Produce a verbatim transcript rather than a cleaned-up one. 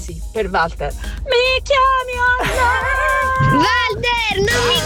così per Walter. Mi chiami Allah. Walter, non mi